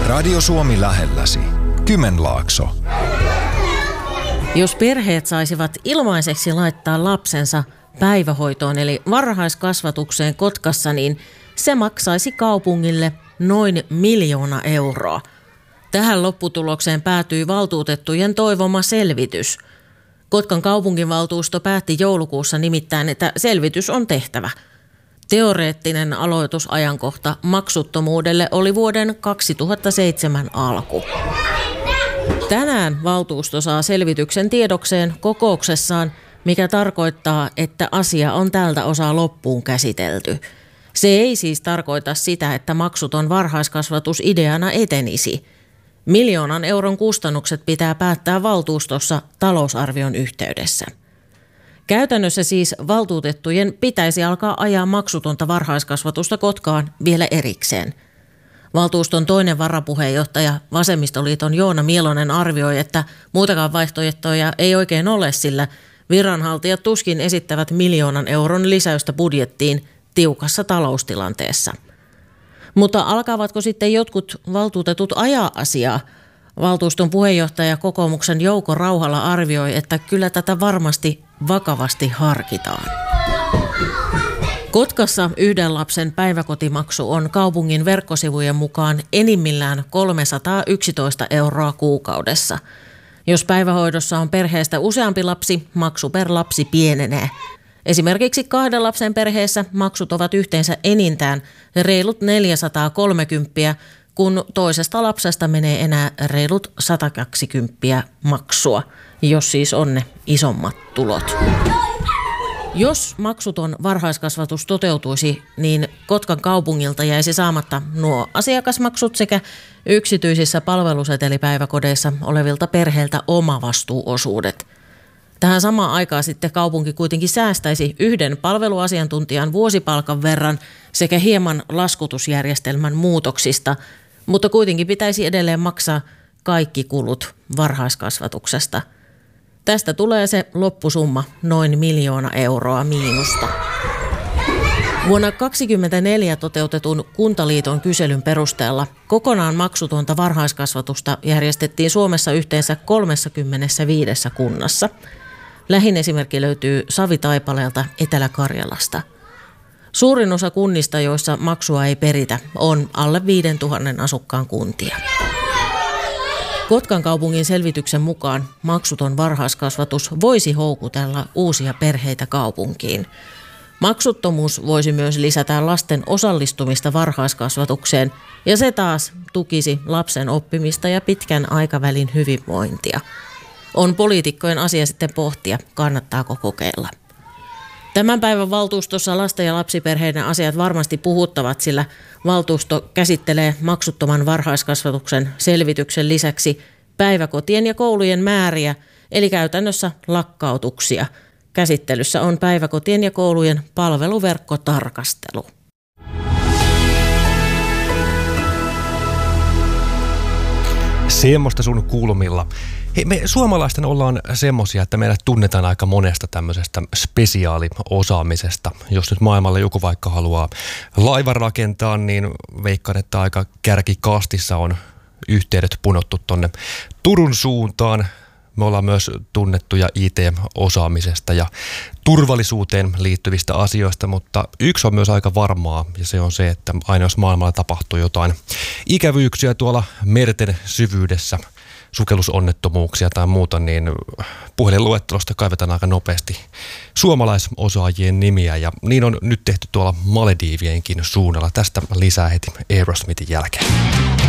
Radio Suomi lähelläsi. Kymenlaakso. Jos perheet saisivat ilmaiseksi laittaa lapsensa päivähoitoon eli varhaiskasvatukseen Kotkassa, niin se maksaisi kaupungille noin 1 miljoona euroa. Tähän lopputulokseen päätyi valtuutettujen toivoma selvitys. Kotkan kaupunginvaltuusto päätti joulukuussa nimittäin, että selvitys on tehtävä. Teoreettinen aloitusajankohta maksuttomuudelle oli vuoden 2007 alku. Tänään valtuusto saa selvityksen tiedokseen kokouksessaan, mikä tarkoittaa, että asia on tältä osaa loppuun käsitelty. Se ei siis tarkoita sitä, että maksuton varhaiskasvatus ideana etenisi. 1 miljoonan euron kustannukset pitää päättää valtuustossa talousarvion yhteydessä. Käytännössä siis valtuutettujen pitäisi alkaa ajaa maksutonta varhaiskasvatusta Kotkaan vielä erikseen. Valtuuston toinen varapuheenjohtaja Vasemmistoliiton Joona Mielonen arvioi, että muutakaan vaihtoehtoja ei oikein ole, sillä viranhaltijat tuskin esittävät 1 miljoonan euron lisäystä budjettiin tiukassa taloustilanteessa. Mutta alkavatko sitten jotkut valtuutetut ajaa asiaa? Valtuuston puheenjohtaja kokoomuksen Jouko Rauhala arvioi, että kyllä tätä varmasti vakavasti harkitaan. Kotkassa 1 lapsen päiväkotimaksu on kaupungin verkkosivujen mukaan enimmillään 311 euroa kuukaudessa. Jos päivähoidossa on perheestä useampi lapsi, maksu per lapsi pienenee. Esimerkiksi 2 lapsen perheessä maksut ovat yhteensä enintään reilut 430, kun toisesta lapsesta menee enää reilut 120 maksua, jos siis on ne isommat tulot. Jos maksuton varhaiskasvatus toteutuisi, niin Kotkan kaupungilta jäisi saamatta nuo asiakasmaksut sekä yksityisissä palvelusetelipäiväkodeissa olevilta perheiltä omavastuuosuudet. Tähän samaan aikaan sitten kaupunki kuitenkin säästäisi 1 palveluasiantuntijan vuosipalkan verran sekä hieman laskutusjärjestelmän muutoksista, mutta kuitenkin pitäisi edelleen maksaa kaikki kulut varhaiskasvatuksesta. Tästä tulee se loppusumma noin 1 miljoona euroa miinusta. Vuonna 2024 toteutetun Kuntaliiton kyselyn perusteella kokonaan maksutonta varhaiskasvatusta järjestettiin Suomessa yhteensä 35 kunnassa. Lähin esimerkki löytyy Savitaipaleelta Etelä-Karjalasta. Suurin osa kunnista, joissa maksua ei peritä, on alle 5 000 asukkaan kuntia. Kotkan kaupungin selvityksen mukaan maksuton varhaiskasvatus voisi houkutella uusia perheitä kaupunkiin. Maksuttomuus voisi myös lisätä lasten osallistumista varhaiskasvatukseen ja se taas tukisi lapsen oppimista ja pitkän aikavälin hyvinvointia. On poliitikkojen asia sitten pohtia, kannattaako kokeilla. Tämän päivän valtuustossa lasten ja lapsiperheiden asiat varmasti puhuttavat, sillä valtuusto käsittelee maksuttoman varhaiskasvatuksen selvityksen lisäksi päiväkotien ja koulujen määriä, eli käytännössä lakkautuksia. Käsittelyssä on päiväkotien ja koulujen palveluverkkotarkastelu. Semmoista sun kulmilla. Hei, me suomalaisten ollaan semmosia, että meidät tunnetaan aika monesta tämmöisestä spesiaaliosaamisesta. Jos nyt maailmalle joku vaikka haluaa laivan rakentaa, niin veikkaan, että aika kärkikastissa on yhteydet punottu tonne Turun suuntaan. Me ollaan myös tunnettuja IT-osaamisesta ja turvallisuuteen liittyvistä asioista, mutta yksi on myös aika varmaa ja se on se, että aina jos maailmalla tapahtuu jotain ikävyyksiä tuolla merten syvyydessä, sukellusonnettomuuksia tai muuta, niin puhelinluettelosta kaivetaan aika nopeasti suomalaisosaajien nimiä ja niin on nyt tehty tuolla Malediivienkin suunnalla. Tästä lisää heti Aerosmithin jälkeen.